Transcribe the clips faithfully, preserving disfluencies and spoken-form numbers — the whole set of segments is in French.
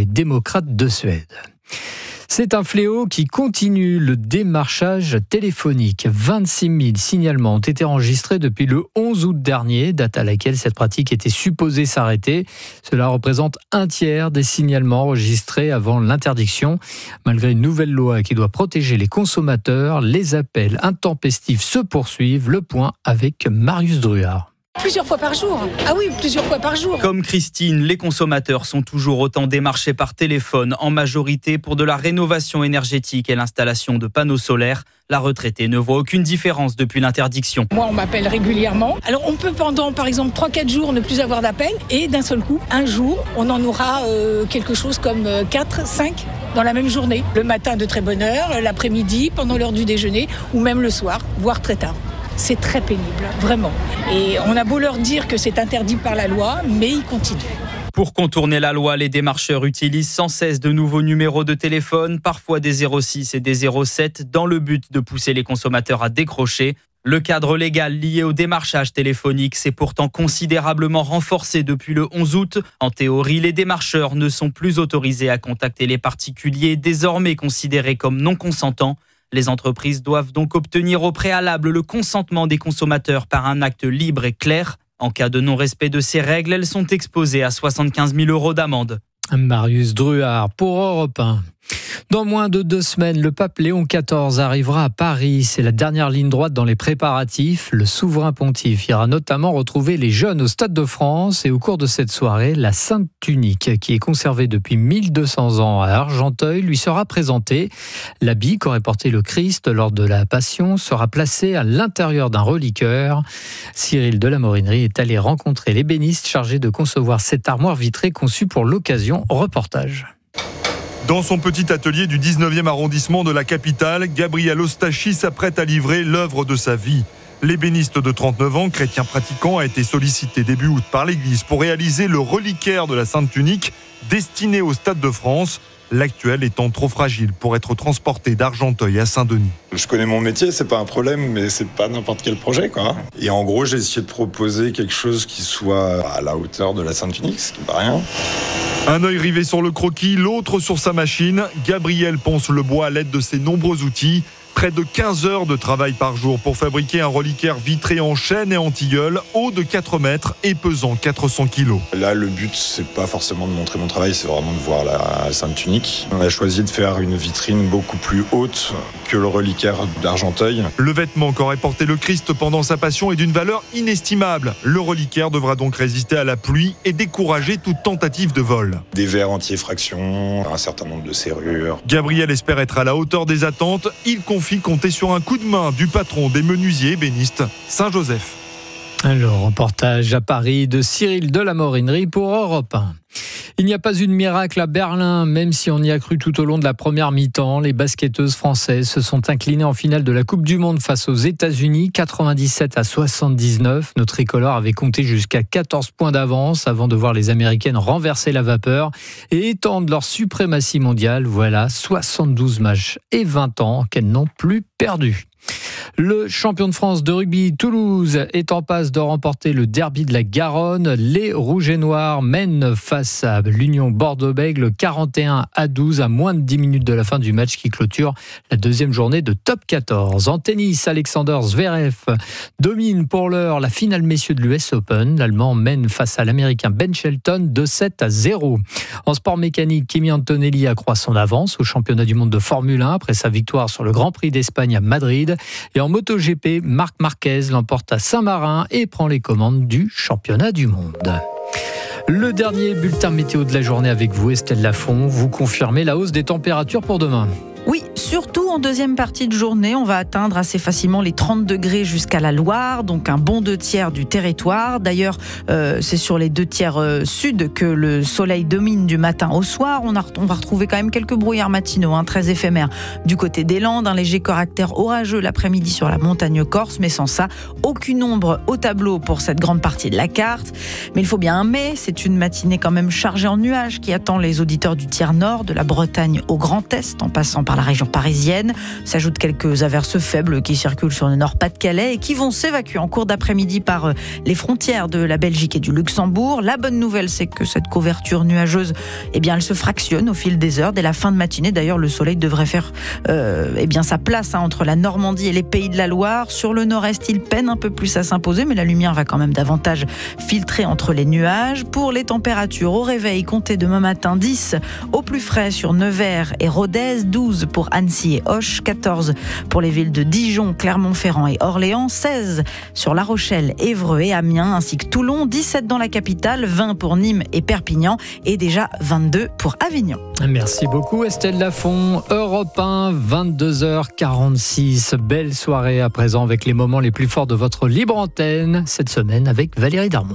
les démocrates de Suède. C'est un fléau qui continue, le démarchage téléphonique. vingt-six mille signalements ont été enregistrés depuis le onze août dernier, date à laquelle cette pratique était supposée s'arrêter. Cela représente un tiers des signalements enregistrés avant l'interdiction. Malgré une nouvelle loi qui doit protéger les consommateurs, les appels intempestifs se poursuivent. Le point avec Marius Druard. Plusieurs fois par jour. Ah oui, plusieurs fois par jour. Comme Christine, les consommateurs sont toujours autant démarchés par téléphone, en majorité pour de la rénovation énergétique et l'installation de panneaux solaires. La retraitée ne voit aucune différence depuis l'interdiction. Moi, on m'appelle régulièrement. Alors, on peut pendant, par exemple, trois quatre jours ne plus avoir d'appel. Et d'un seul coup, un jour, on en aura euh, quelque chose comme quatre, cinq dans la même journée. Le matin de très bonne heure, l'après-midi, pendant l'heure du déjeuner, ou même le soir, voire très tard. C'est très pénible, vraiment. Et on a beau leur dire que c'est interdit par la loi, mais ils continuent. Pour contourner la loi, les démarcheurs utilisent sans cesse de nouveaux numéros de téléphone, parfois des zéro six et des zéro sept, dans le but de pousser les consommateurs à décrocher. Le cadre légal lié au démarchage téléphonique s'est pourtant considérablement renforcé depuis le onze août. En théorie, les démarcheurs ne sont plus autorisés à contacter les particuliers, désormais considérés comme non consentants. Les entreprises doivent donc obtenir au préalable le consentement des consommateurs par un acte libre et clair. En cas de non-respect de ces règles, elles sont exposées à soixante-quinze mille euros d'amende. Marius Druard pour Europe un. Dans moins de deux semaines, le pape Léon quatorze arrivera à Paris. C'est la dernière ligne droite dans les préparatifs. Le souverain pontife ira notamment retrouver les jeunes au Stade de France. Et au cours de cette soirée, la Sainte Tunique, qui est conservée depuis mille deux cents ans à Argenteuil, lui sera présentée. L'habit qu'aurait porté le Christ lors de la Passion sera placé à l'intérieur d'un reliquaire. Cyril de la Morinerie est allé rencontrer l'ébéniste chargé de concevoir cette armoire vitrée conçue pour l'occasion. Reportage. Dans son petit atelier du dix-neuvième arrondissement de la capitale, Gabriel Ostachi s'apprête à livrer l'œuvre de sa vie. L'ébéniste de trente-neuf ans, chrétien pratiquant, a été sollicité début août par l'Église pour réaliser le reliquaire de la Sainte Tunique destiné au Stade de France, l'actuel étant trop fragile pour être transporté d'Argenteuil à Saint-Denis. Je connais mon métier, c'est pas un problème, mais c'est pas n'importe quel projet, quoi. Et en gros, j'ai essayé de proposer quelque chose qui soit à la hauteur de la Sainte Tunique, ce qui n'est pas rien. Un œil rivé sur le croquis, l'autre sur sa machine. Gabriel ponce le bois à l'aide de ses nombreux outils. Près de quinze heures de travail par jour pour fabriquer un reliquaire vitré en chêne et en tilleul, haut de quatre mètres et pesant quatre cents kilos. Là, le but, c'est pas forcément de montrer mon travail, c'est vraiment de voir la Sainte Tunique. On a choisi de faire une vitrine beaucoup plus haute que le reliquaire d'Argenteuil. Le vêtement qu'aurait porté le Christ pendant sa passion est d'une valeur inestimable. Le reliquaire devra donc résister à la pluie et décourager toute tentative de vol. Des verres anti-effraction, un certain nombre de serrures. Gabriel espère être à la hauteur des attentes. Il confie compter sur un coup de main du patron des menuisiers ébénistes, Saint-Joseph. Le reportage à Paris de Cyril de la Morinerie pour Europe un. Il n'y a pas eu de miracle à Berlin, même si on y a cru tout au long de la première mi-temps. Les basketteuses françaises se sont inclinées en finale de la Coupe du Monde face aux États-Unis, quatre-vingt-dix-sept à soixante-dix-neuf. Nos tricolores avaient compté jusqu'à quatorze points d'avance avant de voir les Américaines renverser la vapeur et étendre leur suprématie mondiale. Voilà, soixante-douze matchs et vingt ans qu'elles n'ont plus perdu. Le champion de France de rugby, Toulouse, est en passe de remporter le derby de la Garonne. Les Rouges et Noirs mènent face à l'Union Bordeaux-Bègles quarante et un à douze à moins de dix minutes de la fin du match qui clôture la deuxième journée de top quatorze. En tennis, Alexander Zverev domine pour l'heure la finale messieurs de l'U S Open. L'Allemand mène face à l'Américain Ben Shelton de sept à zéro. En sport mécanique, Kimi Antonelli accroît son avance au championnat du monde de Formule un après sa victoire sur le Grand Prix d'Espagne à Madrid. Et en MotoGP, Marc Marquez l'emporte à Saint-Marin et prend les commandes du championnat du monde. Le dernier bulletin météo de la journée avec vous, Estelle Lafont. Vous confirmez la hausse des températures pour demain ? Oui, surtout en deuxième partie de journée, on va atteindre assez facilement les trente degrés jusqu'à la Loire, donc un bon deux tiers du territoire. D'ailleurs, euh, c'est sur les deux tiers euh, sud que le soleil domine du matin au soir. On, a, on va retrouver quand même quelques brouillards matinaux, hein, très éphémères du côté des Landes. Un léger caractère orageux l'après-midi sur la montagne corse, mais sans ça, aucune ombre au tableau pour cette grande partie de la carte. Mais il faut bien un mais, c'est une matinée quand même chargée en nuages qui attend les auditeurs du tiers nord, de la Bretagne au Grand Est, en passant par la région parisienne. week-end. S'ajoutent quelques averses faibles qui circulent sur le Nord-Pas-de-Calais et qui vont s'évacuer en cours d'après-midi par les frontières de la Belgique et du Luxembourg. La bonne nouvelle, c'est que cette couverture nuageuse, eh bien, elle se fractionne au fil des heures. Dès la fin de matinée, d'ailleurs, le soleil devrait faire euh, eh bien, sa place hein, entre la Normandie et les Pays de la Loire. Sur le nord-est, il peine un peu plus à s'imposer, mais la lumière va quand même davantage filtrer entre les nuages. Pour les températures, au réveil, comptez demain matin dix au plus frais sur Nevers et Rodez, douze pour Annecy et Auch, quatorze pour les villes de Dijon, Clermont-Ferrand et Orléans, seize sur La Rochelle, Évreux et Amiens, ainsi que Toulon, dix-sept dans la capitale, vingt pour Nîmes et Perpignan et déjà vingt-deux pour Avignon. Merci beaucoup Estelle Lafont. Europe un, vingt-deux heures quarante-six. Belle soirée à présent avec les moments les plus forts de votre libre antenne cette semaine avec Valérie Darmon.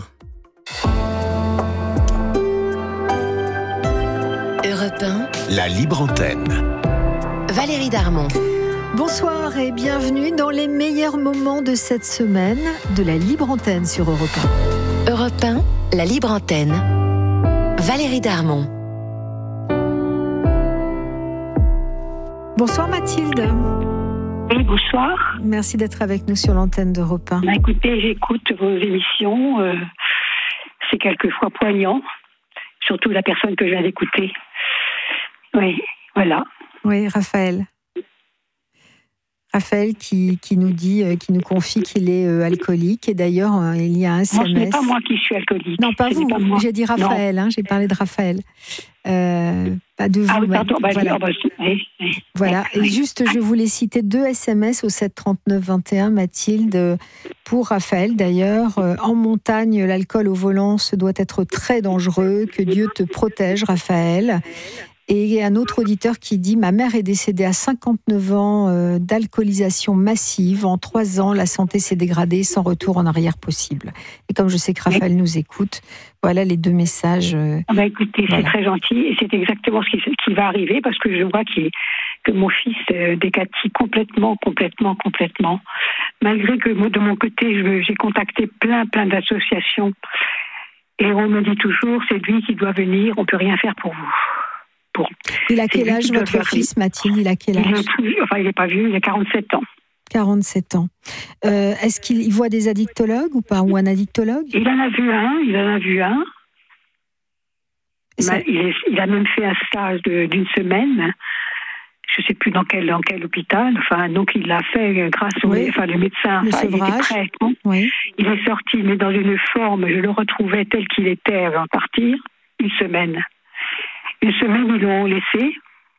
Europe un, la libre antenne. Valérie Darmon. Bonsoir et bienvenue dans les meilleurs moments de cette semaine de la libre antenne sur Europe un. Europe un, la libre antenne. Valérie Darmon. Bonsoir Mathilde. Oui, bonsoir. Merci d'être avec nous sur l'antenne d'Europe un. Bah, écoutez, j'écoute vos émissions. Euh, c'est quelquefois poignant, surtout la personne que je viens d'écouter. Oui, voilà. Oui, Raphaël. Raphaël qui, qui nous dit, qui nous confie qu'il est euh, alcoolique et d'ailleurs euh, il y a un S M S. Non, ce n'est pas moi qui suis alcoolique. Non, pas ce vous. Pas j'ai dit Raphaël. Hein, j'ai parlé de Raphaël. Euh, pas de vous. Ah oui, pardon. Bah, voilà. bah, oui, oui. Voilà. Et juste, je voulais citer deux S M S au sept trente-neuf vingt et un, Mathilde, pour Raphaël d'ailleurs. Euh, en montagne, l'alcool au volant, ce doit être très dangereux. Que Dieu te protège, Raphaël. Et un autre auditeur qui dit « Ma mère est décédée à cinquante-neuf ans euh, d'alcoolisation massive. En trois ans, la santé s'est dégradée sans retour en arrière possible. » Et comme je sais que Raphaël oui. nous écoute, voilà les deux messages. Euh, ah bah écoutez, voilà. C'est très gentil et c'est exactement ce qui, qui va arriver parce que je vois qu'il, que mon fils euh, décatit complètement, complètement, complètement. Malgré que moi, de mon côté, je, j'ai contacté plein, plein d'associations et on me dit toujours « C'est lui qui doit venir, on ne peut rien faire pour vous. » Bon. Il a quel âge votre fils, Mathilde? Il a quel âge? il est, Enfin, il n'est pas vieux, il a quarante-sept ans. quarante-sept ans. Euh, est-ce qu'il voit des addictologues ou pas? Ou un addictologue? Il en a vu un, il en a vu un. Ça... Il, est, il a même fait un stage de, d'une semaine. Je ne sais plus dans quel, dans quel hôpital. Enfin, donc il l'a fait grâce au oui. enfin, le médecin. Le enfin, il sevrage. était prêt. Hein. Oui. Il est sorti, mais dans une forme, je le retrouvais tel qu'il était avant de partir, une semaine. Une semaine, ils l'ont laissé.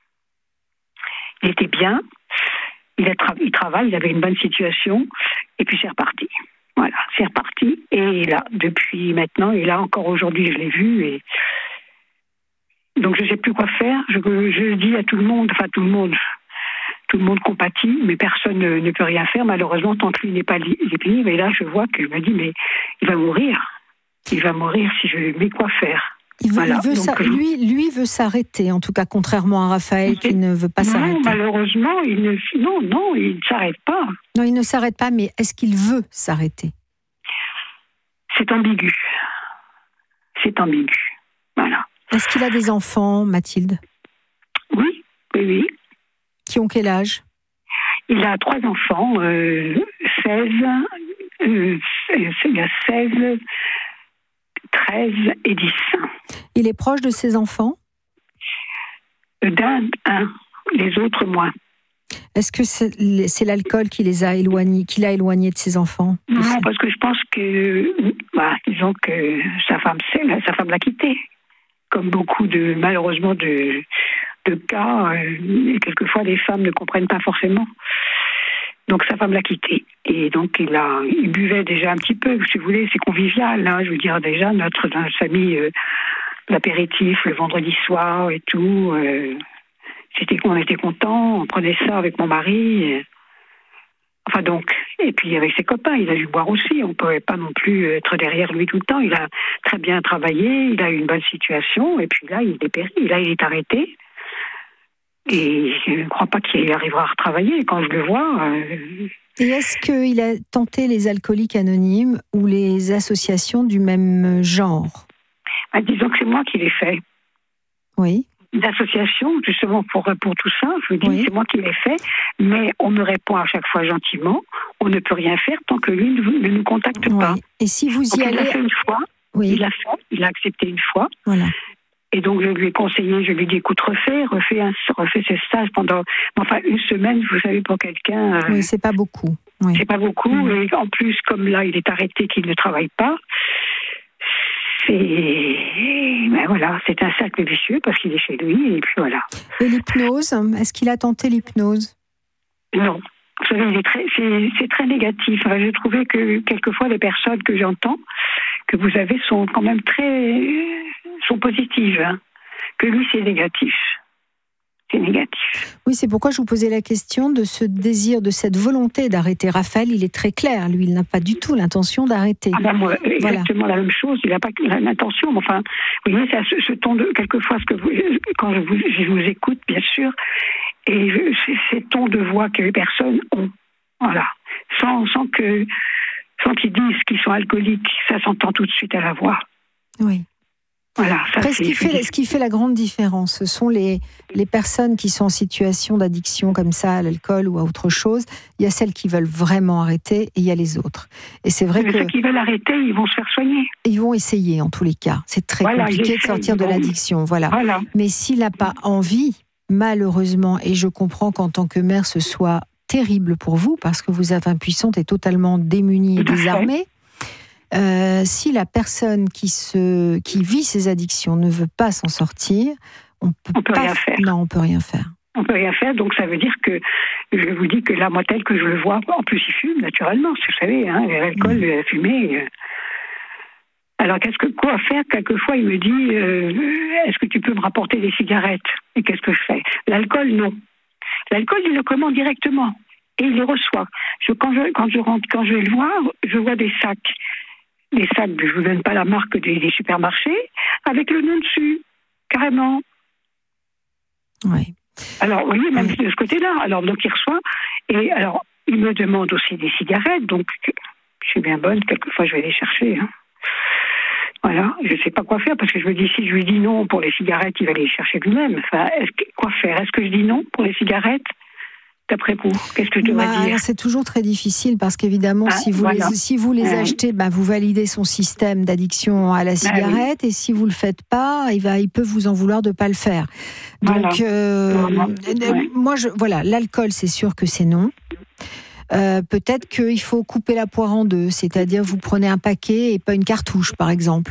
Il était bien. Il, a tra- il travaille, il avait une bonne situation. Et puis c'est reparti. Voilà, c'est reparti. Et là, depuis maintenant, et là encore aujourd'hui, je l'ai vu. Et... Donc je ne sais plus quoi faire. Je, je dis à tout le monde, enfin tout le monde, tout le monde compatit, mais personne ne, ne peut rien faire. Malheureusement, tant que lui n'est pas libre. Et là, je vois que je me dis, mais il va mourir. Il va mourir si je mets quoi faire. Il veut, voilà, il veut donc, sa, lui, lui veut s'arrêter, en tout cas, contrairement à Raphaël qui ne veut pas non, s'arrêter. Malheureusement, il ne, non, non, il ne s'arrête pas. Non, il ne s'arrête pas, mais est-ce qu'il veut s'arrêter? C'est ambigu. C'est ambigu. Voilà. Est-ce qu'il a des enfants, Mathilde? Oui, oui, oui. Qui ont quel âge? Il a trois enfants, euh, seize, euh, il a seize, treize et dix. Il est proche de ses enfants? D'un, un, les autres moins. Est-ce que c'est, c'est l'alcool qui les a éloignés, qui l'a éloigné de ses enfants? Non, aussi? Parce que je pense que, bah, disons que sa femme, sa femme l'a quitté, comme beaucoup de, malheureusement, de, de cas. Euh, et quelquefois, les femmes ne comprennent pas forcément. Donc sa femme l'a quitté. Et donc il a, il buvait déjà un petit peu, si vous voulez, c'est convivial. Hein, je veux dire déjà notre, notre famille, euh, l'apéritif le vendredi soir et tout. Euh, c'était on était contents, on prenait ça avec mon mari. Et, enfin donc, et puis avec ses copains, il a dû boire aussi. On ne pouvait pas non plus être derrière lui tout le temps. Il a très bien travaillé, il a eu une bonne situation. Et puis là, il est péri, là il est arrêté. Et je ne crois pas qu'il arrivera à retravailler quand je le vois. Euh... Et est-ce qu'il a tenté les alcooliques anonymes ou les associations du même genre? Ah, disons que c'est moi qui l'ai fait. Oui. une association justement pour, pour tout ça. Je vous dis, oui. c'est moi qui l'ai fait, mais on me répond à chaque fois gentiment. On ne peut rien faire tant que lui ne, ne nous contacte oui. pas. Et si vous y donc, allez... Il l'a fait une fois, oui. il l'a fait, il a accepté une fois. Voilà. Et donc, je lui ai conseillé, je lui ai dit, écoute, refais, refais, un, refais ce stage pendant, enfin, une semaine, vous savez, pour quelqu'un... Euh, oui, c'est pas beaucoup. Oui. C'est pas beaucoup. Mmh. Et en plus, comme là, il est arrêté, qu'il ne travaille pas, c'est... Ben voilà, c'est un cercle vicieux, parce qu'il est chez lui, et puis voilà. Et l'hypnose, est-ce qu'il a tenté l'hypnose ? Non. Vous savez, il est très, c'est, c'est très négatif. Enfin, j'ai trouvé que, quelquefois, les personnes que j'entends, que vous avez, sont quand même très... sont positives. Hein. Que lui, c'est négatif. C'est négatif. Oui, c'est pourquoi je vous posais la question de ce désir, de cette volonté d'arrêter. Raphaël, il est très clair. Lui, il n'a pas du tout l'intention d'arrêter. Ah ben moi, exactement voilà. La même chose. Il n'a pas l'intention. Mais enfin, vous voyez, c'est ce, ce ton de... Quelquefois, ce que vous, quand je vous, je vous écoute, bien sûr, et je, c'est ces tons de voix que les personnes ont. Voilà. Sans, sans, que, sans qu'ils disent qu'ils sont alcooliques, ça s'entend tout de suite à la voix. Oui. Voilà, ça, Après, ce qui, fait, ce qui fait la grande différence, ce sont les, les personnes qui sont en situation d'addiction comme ça, à l'alcool ou à autre chose. Il y a celles qui veulent vraiment arrêter et il y a les autres. Et c'est vrai Mais que... ceux qui veulent arrêter, ils vont se faire soigner. Ils vont essayer, en tous les cas. C'est très voilà, compliqué de sortir de l'addiction. Voilà. voilà. Mais s'il n'a pas envie, malheureusement, et je comprends qu'en tant que mère, ce soit terrible pour vous, parce que vous êtes impuissante et totalement démunie et désarmée. Euh, si la personne qui, se, qui vit ces addictions ne veut pas s'en sortir, on peut, on peut pas rien faire. Non, on peut rien faire. On peut rien faire, donc ça veut dire que je vous dis que là, moi, tel que je le vois, en plus il fume naturellement, vous savez, hein, l'alcool, mmh. la fumée. Euh... Alors qu'est-ce que quoi faire ? Quelquefois, il me dit, euh, est-ce que tu peux me rapporter des cigarettes ? Et qu'est-ce que je fais ? L'alcool, non. L'alcool, il le commande directement et il les reçoit. Je, quand je quand je rentre, quand je vais le voir, je vois des sacs. Des sacs, je ne vous donne pas la marque des, des supermarchés, avec le nom dessus, carrément. Oui. Alors, vous voyez, même oui. de ce côté-là. Alors, donc, il reçoit. Et alors, il me demande aussi des cigarettes. Donc, je suis bien bonne. Quelquefois, je vais les chercher. Hein. Voilà. Je ne sais pas quoi faire, parce que je me dis, si je lui dis non pour les cigarettes, il va les chercher lui-même. Enfin, est-ce que, quoi faire ? Est-ce que je dis non pour les cigarettes ? D'après vous, qu'est-ce que je dois bah, dire ? C'est toujours très difficile parce qu'évidemment, ah, si, vous voilà. les, si vous les achetez, bah, vous validez son système d'addiction à la cigarette. Ah, oui. Et si vous ne le faites pas, il, va, il peut vous en vouloir de ne pas le faire. Donc, voilà. euh, ouais. moi, je, voilà, l'alcool, c'est sûr que c'est non. Euh, peut-être qu'il faut couper la poire en deux, c'est-à-dire vous prenez un paquet et pas une cartouche, par exemple.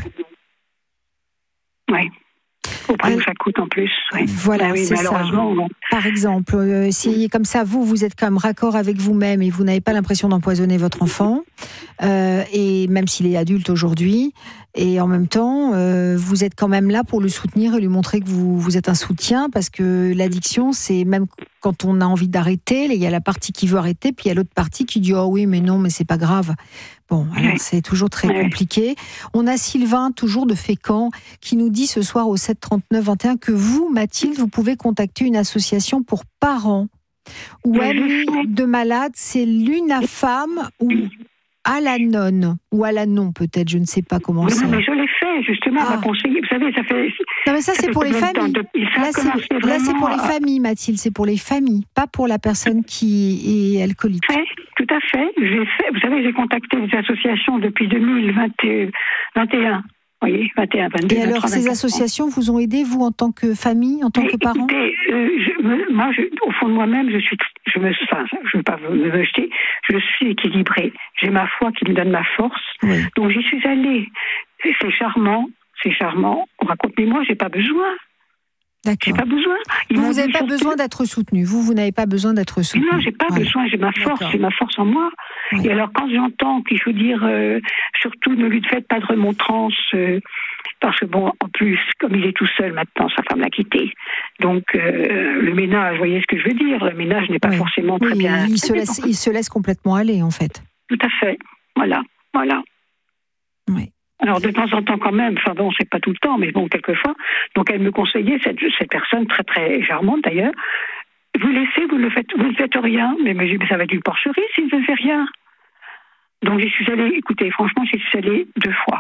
Oui. Faut pas que ça coûte en plus. Oui. Voilà, oui, c'est ça. Bon. Par exemple, euh, si comme ça, vous, vous êtes quand même raccord avec vous-même et vous n'avez pas l'impression d'empoisonner votre enfant, euh, et même s'il est adulte aujourd'hui, et en même temps, euh, vous êtes quand même là pour le soutenir et lui montrer que vous, vous êtes un soutien, parce que l'addiction, c'est même quand on a envie d'arrêter, il y a la partie qui veut arrêter, puis il y a l'autre partie qui dit « Oh oui, mais non, mais c'est pas grave ». Bon, alors oui. c'est toujours très oui. compliqué. On a Sylvain, toujours de Fécamp, qui nous dit ce soir au sept trente-neuf vingt et un que vous, Mathilde, vous pouvez contacter une association pour parents ou amis de malades. C'est l'UNAFAM ou Al-Anon, ou Al-Anon peut-être, je ne sais pas comment oui, c'est. Mais je l'ai fait, justement, ah. ma conseillère. Vous savez, ça fait... Non, mais ça, ça c'est pour les familles. De... Là, c'est, vraiment... là, c'est pour les familles, Mathilde, c'est pour les familles, pas pour la personne qui est alcoolique. Oui, tout à fait. J'ai fait. Vous savez, j'ai contacté des associations depuis deux mille vingt et un. Vous voyez, vingt et un, vingt-deux, et alors, vingt-trois, ces associations vous ont aidé, vous, en tant que famille, en tant mais que parent ? Écoutez, euh, je, moi, je, au fond de moi-même, je suis, je me, enfin, je ne veux pas me jeter, je suis équilibrée. J'ai ma foi qui me donne ma force. Oui. Donc, j'y suis allée. C'est charmant, c'est charmant. Racontez-moi, j'ai pas besoin. D'accord. J'ai pas besoin. Ils vous n'avez pas surtout... besoin d'être soutenu. Vous, vous n'avez pas besoin d'être soutenu. Non, j'ai pas voilà. besoin. J'ai ma force. D'accord. J'ai ma force en moi. Oui. Et alors, quand j'entends qu'il faut dire, euh, surtout, ne lui faites pas de remontrance, euh, parce que bon, en plus, comme il est tout seul maintenant, sa femme l'a quitté. Donc, euh, le ménage, vous voyez ce que je veux dire. Le ménage n'est pas oui. forcément très oui, bien. Il se laisse, il se laisse complètement aller, en fait. Tout à fait. Voilà, voilà. Oui. Alors, de temps en temps, quand même, enfin bon, c'est pas tout le temps, mais bon, quelquefois. Donc, elle me conseillait, cette, cette personne, très, très charmante d'ailleurs, vous laissez, vous ne faites, vous ne faites rien. Mais, mais ça va être une porcherie s'il ne fait rien. Donc, j'y suis allée, écoutez, franchement, j'y suis allée deux fois.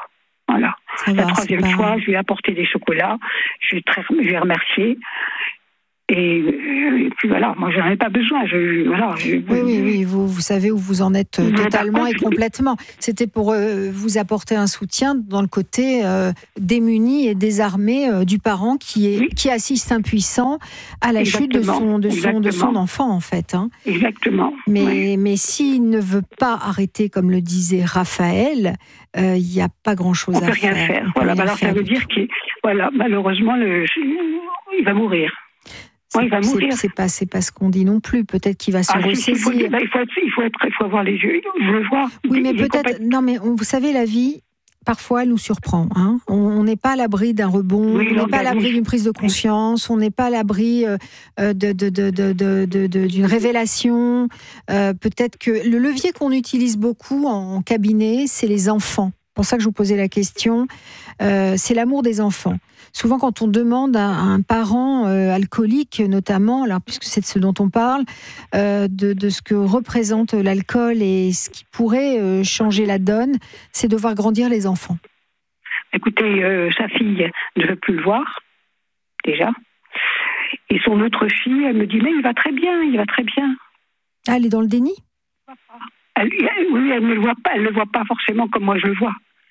Voilà. Ça La va, troisième c'est pas... fois, je lui ai apporté des chocolats. Je lui ai, très, je lui ai remercié. Et, et puis voilà, moi je n'en ai pas besoin. Je, voilà, je, oui, oui, oui, vous, vous savez où vous en êtes Mais totalement par et contre, complètement. C'était pour euh, vous apporter un soutien dans le côté euh, démuni et désarmé euh, du parent qui, est, oui. qui assiste impuissant à la Exactement. chute de son, de, son, de son Exactement. enfant, en fait. Hein. Exactement. Mais, oui. mais s'il ne veut pas arrêter, comme le disait Raphaël, il euh, n'y a pas grand-chose On à peut rien faire. faire. On peut Voilà, rien alors faire ça veut du dire tout. qu'il, voilà, malheureusement, le, il va mourir. C'est, Ouais, il va mourir. c'est, c'est pas, c'est pas ce qu'on dit non plus. Peut-être qu'il va se Ah, si, ressaisir. il, faut, bah, il, faut être, il faut être, il faut avoir les yeux. Je le vois. Oui, mais il est peut-être. complètement... Non, mais on, vous savez, la vie, parfois, elle nous surprend. Hein. On n'est pas à l'abri d'un rebond, Oui, on n'est pas à l'abri d'une prise de oui. conscience, on n'est pas à l'abri euh, de, de, de, de, de, de, de, d'une révélation. Euh, peut-être que le levier qu'on utilise beaucoup en cabinet, c'est les enfants. C'est pour ça que je vous posais la question. Euh, c'est l'amour des enfants. Souvent, quand on demande à un parent euh, alcoolique, notamment, alors, puisque c'est de ce dont on parle, euh, de, de ce que représente l'alcool et ce qui pourrait euh, changer la donne, c'est de voir grandir les enfants. Écoutez, euh, sa fille ne veut plus le voir, déjà. Et son autre fille, elle me dit, mais il va très bien, il va très bien. Ah, elle est dans le déni ? elle, Oui, elle ne le voit pas, elle ne le voit pas forcément comme moi je le vois.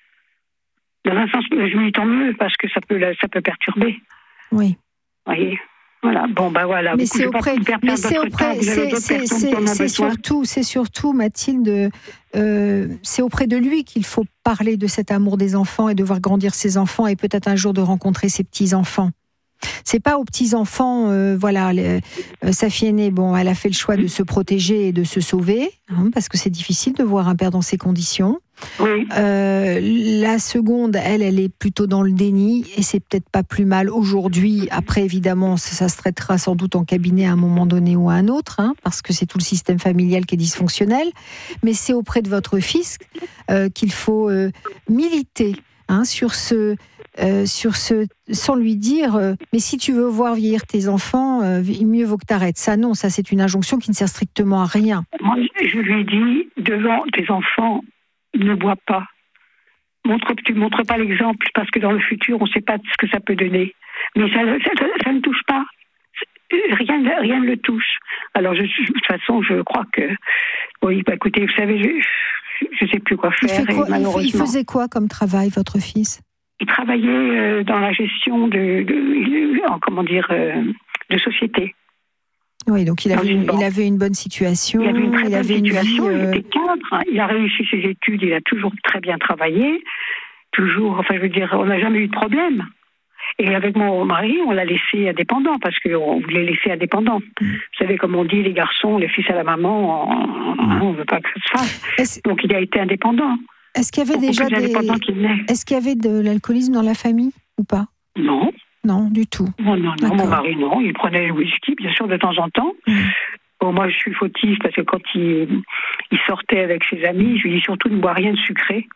Dans un sens, je lui dis tant mieux, parce que ça peut, ça peut perturber. Oui. Vous voyez ? Voilà, bon, ben voilà. Mais Beaucoup, c'est auprès, mais c'est auprès, c'est, c'est, c'est, c'est surtout, c'est surtout, Mathilde, euh, c'est auprès de lui qu'il faut parler de cet amour des enfants et de voir grandir ses enfants et peut-être un jour de rencontrer ses petits-enfants. C'est pas aux petits-enfants, euh, voilà, les, euh, sa fille aînée, bon, elle a fait le choix de se protéger et de se sauver, hein, parce que c'est difficile de voir un père dans ces conditions. Oui. Euh, la seconde, elle, elle est plutôt dans le déni, et c'est peut-être pas plus mal aujourd'hui. Après, évidemment, ça, ça se traitera sans doute en cabinet à un moment donné ou à un autre, hein, parce que c'est tout le système familial qui est dysfonctionnel. Mais c'est auprès de votre fils euh, qu'il faut euh, militer hein, sur ce... Euh, sur ce, sans lui dire euh, mais si tu veux voir vieillir tes enfants, euh, mieux vaut que t'arrêtes. Ça non, ça c'est une injonction qui ne sert strictement à rien. Moi, je lui ai dit, devant tes enfants, ne bois pas. Montre, tu ne montres pas l'exemple, parce que dans le futur, on ne sait pas ce que ça peut donner. Mais ça, ça, ça, ça ne touche pas. Rien, rien ne le touche. Alors, je, de toute façon, je crois que... Oui, bah, écoutez, vous savez, je ne sais plus quoi faire. Il, fait quoi, et malheureusement... il faisait quoi comme travail, votre fils ? Il travaillait euh, dans la gestion de, de, de comment dire, euh, de société. Oui, donc il avait, une, il avait une bonne situation. Il avait une très il bonne avait situation. Une vie, euh... Il était cadre. Il a réussi ses études. Il a toujours très bien travaillé. Toujours. Enfin, je veux dire, on n'a jamais eu de problème. Et avec mon mari, on l'a laissé indépendant parce qu'on voulait laisser indépendant. Mmh. Vous savez, comme on dit, les garçons, les fils à la maman, on ne veut pas que ça se fasse. Est-ce... Donc, il a été indépendant. Est-ce qu'il y avait déjà des... Est-ce qu'il y avait de l'alcoolisme dans la famille ou pas ? Non. Non, du tout. Non, non, non. Mon mari, non. Il prenait le whisky, bien sûr, de temps en temps. Mmh. Bon, moi, je suis fautive parce que quand il, il sortait avec ses amis, je lui dis surtout ne bois rien de sucré.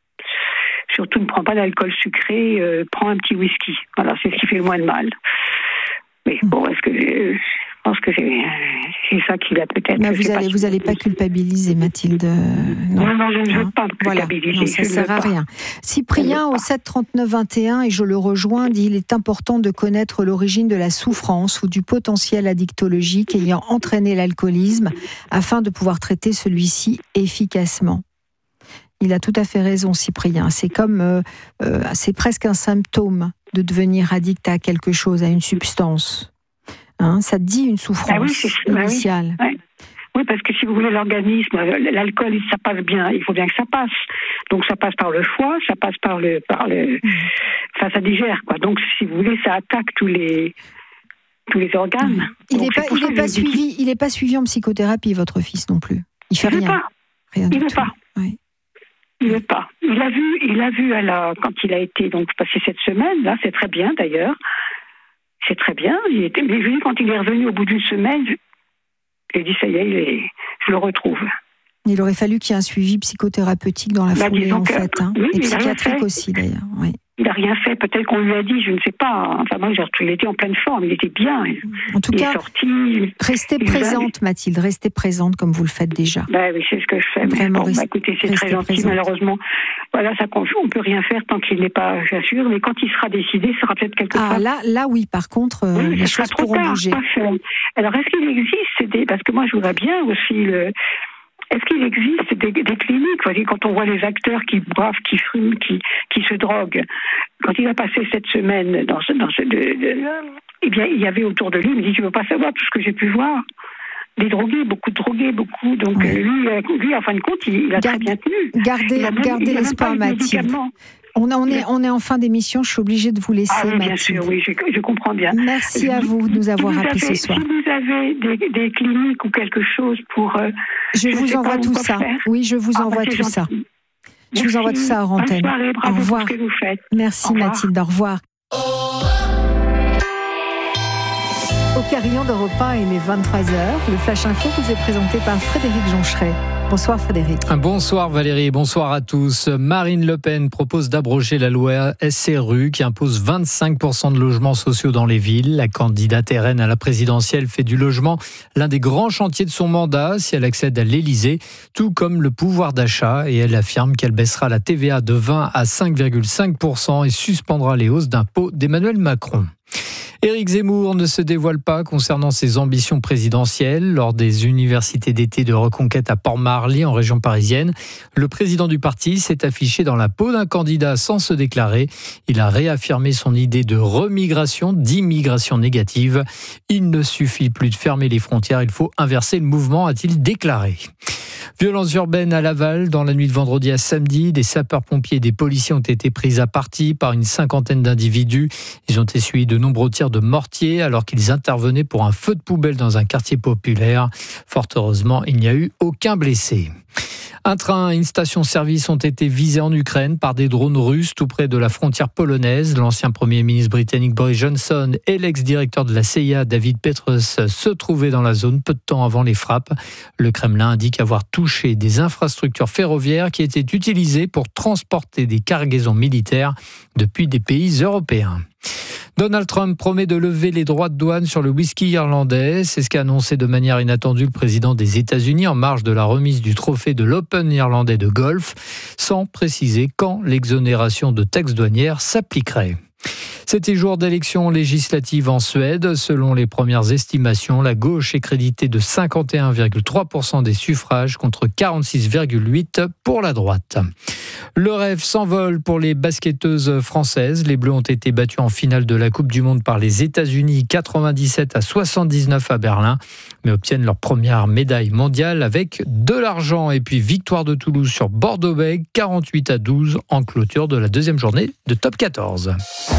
Surtout ne prends pas d'alcool sucré, euh, prends un petit whisky. Voilà, c'est ce qui fait le moins de mal. Mais bon, est-ce que euh, je pense que c'est, c'est ça qui va peut-être. Mais vous allez, vous allez pas culpabiliser, Mathilde. Non, non, non je ne veux pas voilà. culpabiliser. Non, ça ne sert à rien. Cyprien, au sept trente-neuf vingt et un, et je le rejoins, dit il est important de connaître l'origine de la souffrance ou du potentiel addictologique ayant entraîné l'alcoolisme afin de pouvoir traiter celui-ci efficacement. Il a tout à fait raison, Cyprien. C'est comme, euh, euh, c'est presque un symptôme de devenir addict à quelque chose, à une substance. Hein, ça dit une souffrance ah oui, c'est, initiale. Ah oui. Ouais. Oui, parce que si vous voulez, l'organisme, l'alcool, ça passe bien. Il faut bien que ça passe. Donc ça passe par le foie, ça passe par le, par le, mmh. enfin ça digère quoi. Donc si vous voulez, ça attaque tous les, tous les organes. Mmh. Il n'est pas, il est pas suivi, il est pas suivi en psychothérapie, votre fils non plus. Il fait il rien. Pas. Rien il du veut tout. pas. Oui. Il veut pas. Il a vu, il a vu à la, quand il a été donc passé cette semaine là, c'est très bien d'ailleurs. C'est très bien. Il était, mais quand il est revenu au bout d'une semaine, j'ai dit ça y est, il est, je le retrouve. Il aurait fallu qu'il y ait un suivi psychothérapeutique dans la bah, foulée en que, fait, hein. oui, et psychiatrique aussi d'ailleurs. Oui. il n'a rien fait. Peut-être qu'on lui a dit, je ne sais pas. Enfin, moi, il était en pleine forme, il était bien. En tout il cas, est sorti, restez il présente, va... Mathilde, restez présente comme vous le faites déjà. Bah oui, c'est ce que je fais. Vraiment, bon, reste, bah, écoutez, c'est très gentil. Présente. Malheureusement, voilà, ça, on ne peut rien faire tant qu'il n'est pas, j'assure. Mais quand il sera décidé, ce sera peut-être quelque chose. Ah, là, là, oui, par contre, euh, oui, les choses pourront tard, bouger. Alors, est-ce qu'il existe des... Parce que moi, je voudrais bien aussi... Le... Est-ce qu'il existe des, des cliniques, vous voyez, quand on voit les acteurs qui boivent, qui fument, qui, qui se droguent, quand il a passé cette semaine dans ce... Dans ce de, de, eh bien, il y avait autour de lui, il me dit, tu ne veux pas savoir tout ce que j'ai pu voir. Des drogués, beaucoup de drogués, beaucoup. Donc, oui. lui, lui, en fin de compte, il, il a Garde, très bien tenu. Gardez, même, gardez l'espoir, Mathilde. On, on, est, on est en fin d'émission, je suis obligée de vous laisser, ah, oui, bien Mathilde. Sûr, oui, je, je comprends bien. Merci à vous de nous avoir appelés ce soir. Si vous avez des, des cliniques ou quelque chose pour... Euh, je, je vous envoie tout ça. Faire. Oui, je vous ah, envoie bah, tout gentil. ça. Merci. Je vous envoie tout ça en antenne. Soirée, au revoir. Pour ce que vous faites. Merci, au Mathilde, au revoir. Au carillon d'Europe un, il est vingt-trois heures. Le Flash Info vous est présenté par Frédéric Joncheret. Bonsoir Frédéric. Bonsoir Valérie, bonsoir à tous. Marine Le Pen propose d'abroger la loi S R U qui impose vingt-cinq pour cent de logements sociaux dans les villes. La candidate R N à la présidentielle fait du logement l'un des grands chantiers de son mandat si elle accède à l'Élysée, tout comme le pouvoir d'achat. Et elle affirme qu'elle baissera la T V A de vingt à cinq virgule cinq pour cent et suspendra les hausses d'impôts d'Emmanuel Macron. Éric Zemmour ne se dévoile pas concernant ses ambitions présidentielles. Lors des universités d'été de Reconquête à Port-Marly, en région parisienne, le président du parti s'est affiché dans la peau d'un candidat sans se déclarer. Il a réaffirmé son idée de remigration, d'immigration négative. Il ne suffit plus de fermer les frontières, il faut inverser le mouvement, a-t-il déclaré. Violences urbaines à Laval. Dans la nuit de vendredi à samedi, des sapeurs-pompiers et des policiers ont été pris à partie par une cinquantaine d'individus. Ils ont essuyé de nombreux tirs de mortier alors qu'ils intervenaient pour un feu de poubelle dans un quartier populaire. Fort heureusement, il n'y a eu aucun blessé. Un train et une station-service ont été visés en Ukraine par des drones russes tout près de la frontière polonaise. L'ancien Premier ministre britannique Boris Johnson et l'ex-directeur de la C I A David Petraeus se trouvaient dans la zone peu de temps avant les frappes. Le Kremlin indique avoir touché des infrastructures ferroviaires qui étaient utilisées pour transporter des cargaisons militaires depuis des pays européens. Donald Trump promet de lever les droits de douane sur le whisky irlandais. C'est ce qu'a annoncé de manière inattendue le président des États-Unis en marge de la remise du trophée de l'Open irlandais de golf, sans préciser quand l'exonération de taxes douanières s'appliquerait. C'était jour d'élection législative en Suède. Selon les premières estimations, la gauche est créditée de cinquante et un virgule trois pour cent des suffrages contre quarante-six virgule huit pour cent pour la droite. Le rêve s'envole pour les basketteuses françaises. Les Bleus ont été battus en finale de la Coupe du Monde par les États-Unis, quatre-vingt-dix-sept à soixante-dix-neuf à Berlin, mais obtiennent leur première médaille mondiale avec de l'argent. Et puis victoire de Toulouse sur Bordeaux-Bègles, quarante-huit à douze en clôture de la deuxième journée de top quatorze.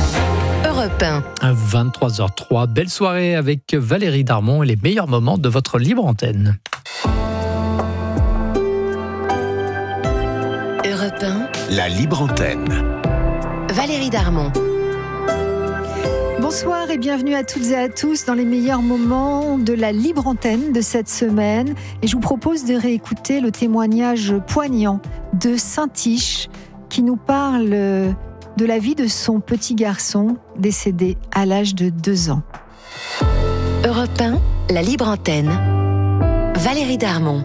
Europe un. À vingt-trois heures trois, belle soirée avec Valérie Darmon et les meilleurs moments de votre libre antenne. Europe un. La libre antenne. Valérie Darmon. Bonsoir et bienvenue à toutes et à tous dans les meilleurs moments de la libre antenne de cette semaine. Et je vous propose de réécouter le témoignage poignant de Saint-Tiche qui nous parle de la vie de son petit garçon décédé à l'âge de deux ans. Europe un, la libre antenne. Valérie Darmon.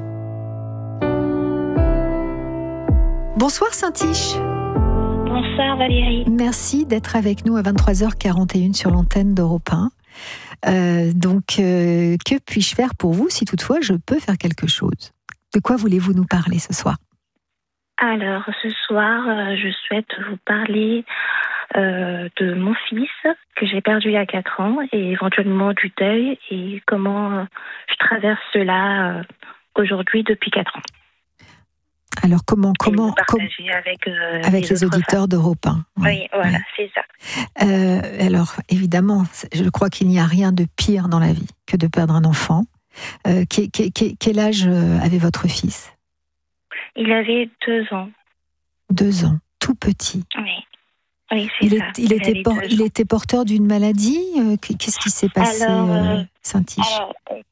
Bonsoir Saint-Tiche. Bonsoir Valérie. Merci d'être avec nous à vingt-trois heures quarante et une sur l'antenne d'Europe un. Euh, donc, euh, que puis-je faire pour vous si toutefois je peux faire quelque chose ? De quoi voulez-vous nous parler ce soir ? Alors, ce soir, euh, je souhaite vous parler euh, de mon fils que j'ai perdu il y a quatre ans et éventuellement du deuil et comment euh, je traverse cela euh, aujourd'hui depuis quatre ans. Alors, comment, comment, com- avec, euh, avec les, les auditeurs d'Europe un. Ouais. Oui, voilà, ouais. C'est ça. Euh, alors, évidemment, je crois qu'il n'y a rien de pire dans la vie que de perdre un enfant. Euh, quel, quel, quel âge avait votre fils ? Il avait deux ans. Deux ans, tout petit. Oui, oui c'est il ça. Est, il, il, était por- il était porteur d'une maladie. Qu'est-ce qui s'est passé, alors, euh, Saint-Tiche ?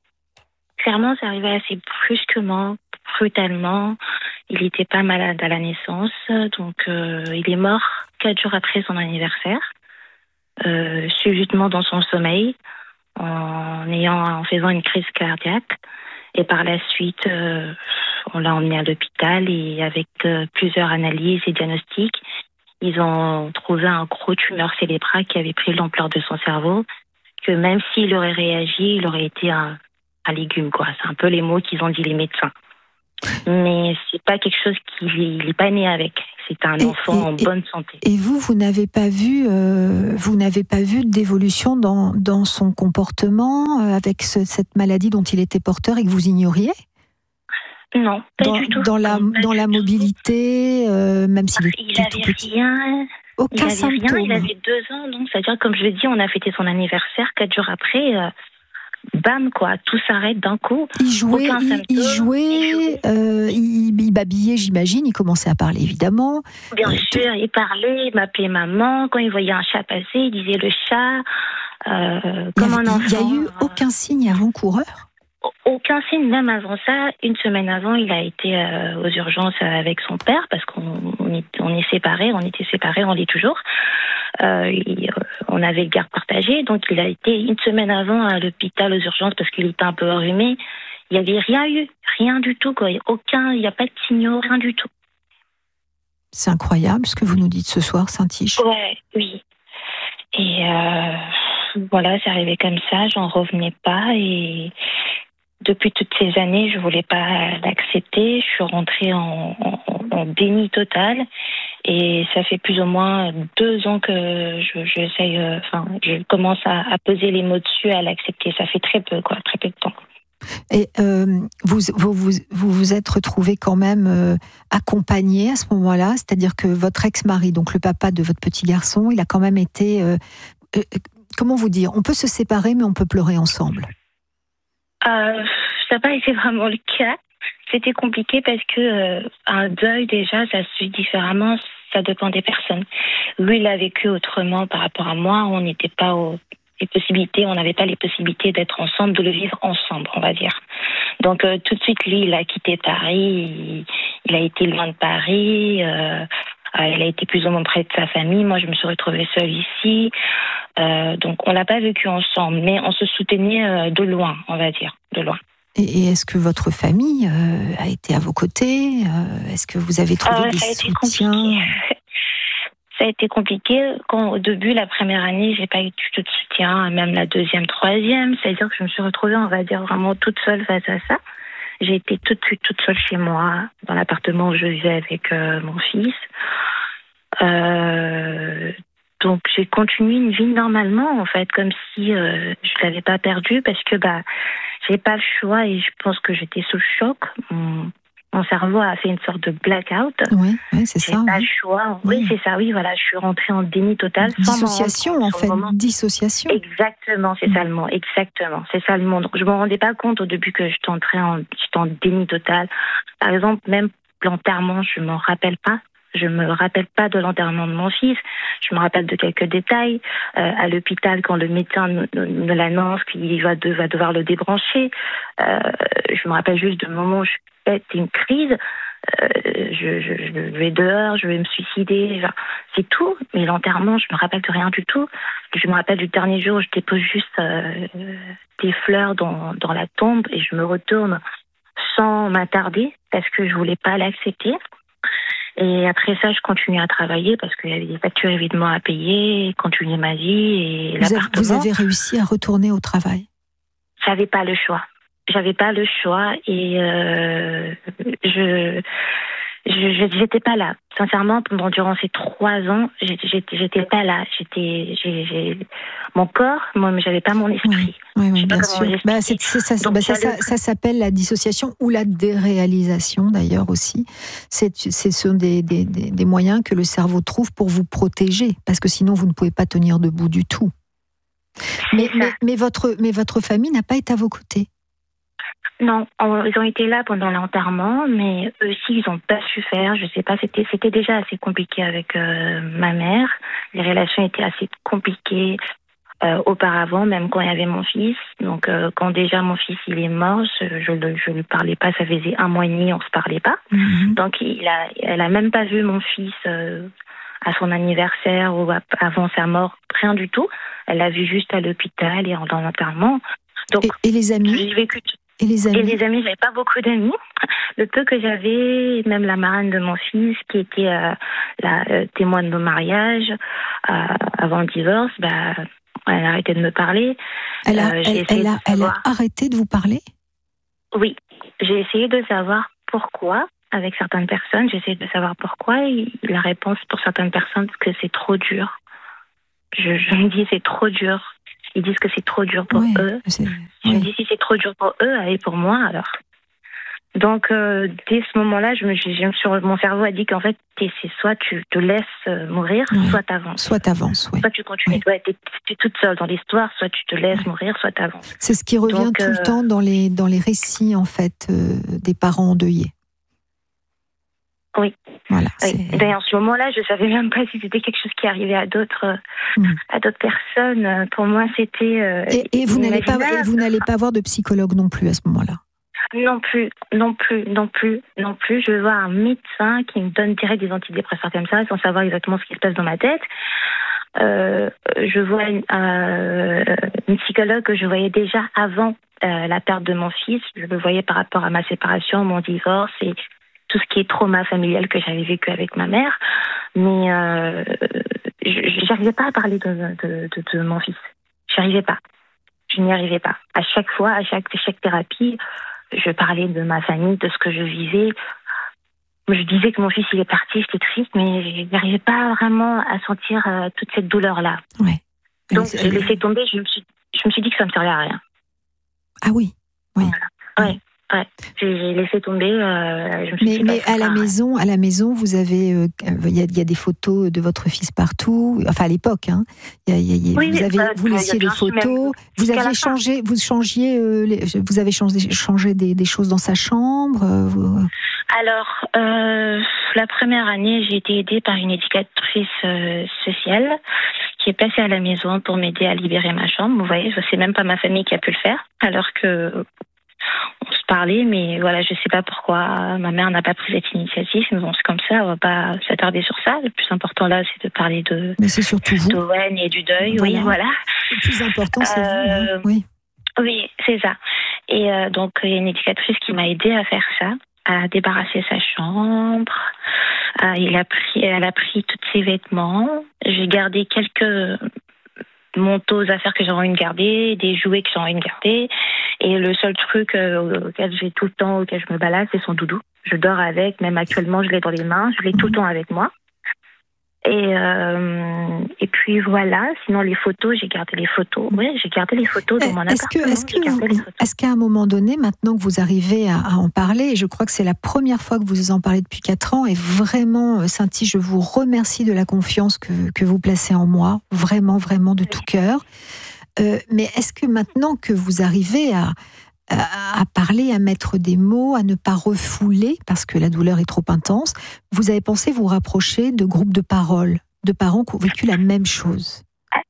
alors, clairement, c'est arrivé assez brusquement, brutalement. Il n'était pas malade à la naissance, donc euh, il est mort quatre jours après son anniversaire, euh, subitement dans son sommeil, en, ayant, en faisant une crise cardiaque. Et par la suite, euh, on l'a emmené à l'hôpital et avec euh, plusieurs analyses et diagnostics, ils ont trouvé un gros tumeur cérébral qui avait pris l'ampleur de son cerveau, que même s'il aurait réagi, il aurait été un, un légume, quoi. C'est un peu les mots qu'ils ont dit les médecins. Mais c'est pas quelque chose qu'il n'est pas né avec. C'est un et, enfant et, en et, bonne santé. Et vous, vous n'avez pas vu, euh, vous n'avez pas vu d'évolution dans, dans son comportement euh, avec ce, cette maladie dont il était porteur et que vous ignoriez ? Non, pas dans, du tout. Dans la, non, dans la mobilité, euh, même s'il il était avait tout petit. Rien. Aucun il avait symptôme. rien. Il avait deux ans, donc c'est-à-dire, comme je l'ai dit, on a fêté son anniversaire quatre jours après. Euh, Bam, quoi, tout s'arrête d'un coup. Il jouait, il, il jouait, il, jouait. Euh, il, il babillait, j'imagine. Il commençait à parler, évidemment. Bien euh, sûr, tout... il parlait, il m'appelait maman. Quand il voyait un chat passer, il disait le chat. Euh, comme un enfant. Il n'y a eu aucun signe avant-coureur ? Aucun signe, même avant ça. Une semaine avant, il a été euh, aux urgences avec son père parce qu'on on est, on est séparés, on était séparés, on l'est toujours. Euh, il, on avait le garde partagé, donc il a été une semaine avant à l'hôpital aux urgences parce qu'il était un peu enrhumé. Il n'y avait rien eu, rien du tout, quoi. Aucun, il n'y a pas de signaux, rien du tout. C'est incroyable ce que vous nous dites ce soir, Saint-Tiche. Ouais, oui. Et euh, voilà, c'est arrivé comme ça, j'en revenais pas et depuis toutes ces années, je voulais pas l'accepter. Je suis rentrée en, en, en déni total. Et ça fait plus ou moins deux ans que je, j'essaye, euh, enfin, je commence à, à peser les mots dessus, à l'accepter. Ça fait très peu, quoi, très peu de temps. Et euh, vous, vous, vous, vous vous êtes retrouvé quand même euh, accompagné à ce moment-là, c'est-à-dire que votre ex-mari, donc le papa de votre petit garçon, il a quand même été, euh, euh, comment vous dire, on peut se séparer, mais on peut pleurer ensemble. Euh, ça n'a pas été vraiment le cas. C'était compliqué parce que euh, un deuil, déjà, ça se vit différemment, ça dépend des personnes. Lui, il a vécu autrement par rapport à moi. On n'était pas aux les possibilités, on n'avait pas les possibilités d'être ensemble, de le vivre ensemble, on va dire. Donc euh, tout de suite, lui, il a quitté Paris, il, il a été loin de Paris, euh, euh, il a été plus ou moins près de sa famille. Moi, je me suis retrouvée seule ici. Euh, donc on l'a pas vécu ensemble, mais on se soutenait euh, de loin, on va dire, de loin. Et est-ce que votre famille euh, a été à vos côtés ? euh, Est-ce que vous avez trouvé euh, des soutiens ? Ça a été compliqué. Quand, au début, la première année, j'ai pas eu du tout de soutien, même la deuxième, troisième. C'est-à-dire que je me suis retrouvée, on va dire, vraiment toute seule face à ça. J'ai été toute, toute, toute seule chez moi, dans l'appartement où je vivais avec euh, mon fils. Euh, donc, j'ai continué une vie normalement, en fait, comme si euh, je l'avais pas perdue, parce que bah, j'ai pas le choix et je pense que j'étais sous le choc. Mon, mon cerveau a fait une sorte de blackout. Oui, oui c'est j'ai ça. J'ai pas oui. le choix. Oui, oui, c'est ça. Oui, voilà, je suis rentrée en déni total. Dissociation, sans en fait. Dissociation. Exactement, c'est mmh. ça le mot. Exactement, c'est ça le mot. Donc, je me rendais pas compte au début que j'étais entrée en, j'étais en déni total. Par exemple, même l'enterrement, je me rappelle pas. Je me rappelle pas de l'enterrement de mon fils. Je me rappelle de quelques détails. Euh, à l'hôpital, quand le médecin me l'annonce qu'il va, de, va devoir le débrancher, euh, je me rappelle juste du moment où je pète une crise. Euh, je, je, je vais dehors, je vais me suicider. Genre, c'est tout. Mais l'enterrement, je me rappelle de rien du tout. Je me rappelle du dernier jour où je dépose juste euh, des fleurs dans, dans la tombe et je me retourne sans m'attarder parce que je voulais pas l'accepter. Et après ça, je continue à travailler parce qu'il y avait des factures évidemment à payer, continuer ma vie et vous l'appartement. Avez, vous avez réussi à retourner au travail ? J'avais pas le choix. J'avais pas le choix et euh, je, je j'étais pas là. Sincèrement, pendant durant ces trois ans, j'étais, j'étais pas là. J'étais, j'ai, j'ai mon corps, moi, mais j'avais pas mon esprit. Oui, oui, oui bien sûr. Bah, c'est, c'est, ça, Donc, bah, ça, ça, ça s'appelle la dissociation ou la déréalisation d'ailleurs aussi. C'est, ce sont des, des, des, des moyens que le cerveau trouve pour vous protéger, parce que sinon vous ne pouvez pas tenir debout du tout. Mais, mais, mais votre, mais votre famille n'a pas été à vos côtés. Non, ils ont été là pendant l'enterrement, mais eux aussi, ils n'ont pas su faire. Je sais pas, c'était, c'était déjà assez compliqué avec euh, ma mère. Les relations étaient assez compliquées. euh, auparavant, même quand il y avait mon fils. Donc, euh, quand déjà mon fils il est mort, je ne je lui parlais pas. Ça faisait un mois et demi, on se parlait pas. Mm-hmm. Donc, il a, elle a même pas vu mon fils euh, à son anniversaire ou à, avant sa mort, rien du tout. Elle l'a vu juste à l'hôpital et dans l'enterrement. Donc, et, et les amis j'ai vécu. Et les amis Et les amis, j'avais pas beaucoup d'amis. Le peu que j'avais, même la marraine de mon fils, qui était euh, la euh, témoin de mon mariage euh, avant le divorce, bah, elle a arrêté de me parler. Elle a, euh, elle, elle, a, elle a arrêté de vous parler ? Oui, j'ai essayé de savoir pourquoi. Avec certaines personnes, j'ai essayé de savoir pourquoi. Et la réponse pour certaines personnes, c'est que c'est trop dur. Je, je me dis c'est trop dur. Ils disent que c'est trop dur pour ouais, eux. Je oui. me dis si c'est trop dur pour eux, allez pour moi alors. Donc euh, dès ce moment-là, je me, je, je, sur, mon cerveau a dit qu'en fait, c'est soit tu te laisses mourir, ouais. soit t'avances. Soit t'avances, oui. Soit tu continues, ouais. ouais, t'es, t'es toute seule dans l'histoire, soit tu te laisses ouais. mourir, soit t'avances. C'est ce qui revient Donc, tout euh... le temps dans les, dans les récits en fait euh, des parents endeuillés. Oui. Voilà. Oui. Et en ce moment-là, je savais même pas si c'était quelque chose qui arrivait à d'autres, mmh. à d'autres personnes. Pour moi, c'était. Euh, et, et vous n'allez pas, et vous n'allez pas voir de psychologue non plus à ce moment-là. Non plus, non plus, non plus, non plus. Je veux voir un médecin qui me donne direct des antidépresseurs comme ça, sans savoir exactement ce qui se passe dans ma tête. Euh, je vois une, euh, une psychologue que je voyais déjà avant euh, la perte de mon fils. Je le voyais par rapport à ma séparation, mon divorce et tout ce qui est trauma familial que j'avais vécu avec ma mère. Mais euh, je n'arrivais pas à parler de, de, de, de mon fils. Je n'y arrivais pas. Je n'y arrivais pas. À chaque fois, à chaque, chaque thérapie, je parlais de ma famille, de ce que je vivais. Je disais que mon fils il est parti, j'étais triste, mais je n'arrivais pas vraiment à sentir euh, toute cette douleur-là. Ouais. Donc j'ai laissé tomber, je me, suis, je me suis dit que ça ne me servait à rien. Ah oui, oui. Voilà. Ouais. Ouais, j'ai laissé tomber. Euh, je me suis mais dit, mais à la maison, à la maison, vous avez, il euh, y, a, y a des photos de votre fils partout. Enfin à l'époque, hein. Y a, y a, y a, oui, vous avez, bah, vous laissiez les photos. Vous aviez changé, vous changiez, euh, les, vous avez changé, changé des, des choses dans sa chambre. Euh, vous... Alors euh, la première année, j'ai été aidée par une éducatrice euh, sociale qui est passée à la maison pour m'aider à libérer ma chambre. Vous voyez, c'est même pas ma famille qui a pu le faire, alors que on se parlait, mais voilà, je sais pas pourquoi ma mère n'a pas pris cette initiative. Mais bon, c'est comme ça, on va pas s'attarder sur ça. Le plus important là, c'est de parler de mais c'est surtout vous. d'Owen et du deuil. Voilà. Oui, voilà. Le plus important, c'est euh, vous. Hein. Oui. Oui, c'est ça. Et euh, donc, il y a une éducatrice qui m'a aidée à faire ça, à débarrasser sa chambre. Euh, il a pris, elle a pris tous ses vêtements. J'ai gardé quelques manteaux, affaires que j'ai envie de garder, des jouets que j'ai envie de garder. Et le seul truc euh, auquel j'ai tout le temps, auquel je me balade, c'est son doudou. Je dors avec, même actuellement, je l'ai dans les mains, je l'ai tout le temps avec moi. Et, euh, et puis voilà, sinon les photos, j'ai gardé les photos. Oui, j'ai gardé les photos dans mon est-ce appartement. Que, est-ce, que vous, est-ce qu'à un moment donné, maintenant que vous arrivez à, à en parler, et je crois que c'est la première fois que vous en parlez depuis quatre ans, et vraiment, Cindy, je vous remercie de la confiance que, que vous placez en moi, vraiment, vraiment de tout cœur. Euh, mais est-ce que maintenant que vous arrivez à, à, à parler, à mettre des mots, à ne pas refouler, parce que la douleur est trop intense, vous avez pensé vous rapprocher de groupes de parole, de parents qui ont vécu la même chose?